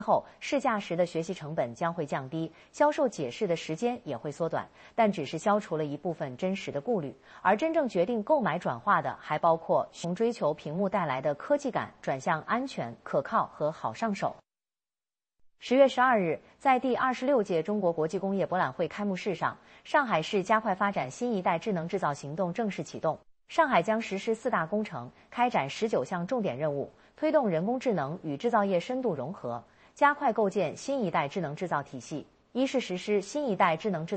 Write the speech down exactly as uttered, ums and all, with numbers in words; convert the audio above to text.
后，试驾时的学习成本将会降低，销售解释的时间也会缩短，但只是消除了一部分真实的顾虑。而真正决定购买转化的，还包括从追求屏幕带来的科技感，转向安全、可靠和好上手。十月十二日，在第二十六届中国国际工业博览会开幕式上，上海市加快发展新一代智能制造行动正式启动。上海将实施四大工程，开展十九项重点任务，推动人工智能与制造业深度融合。加快构建新一代智能制造体系，一是实施新一代智能制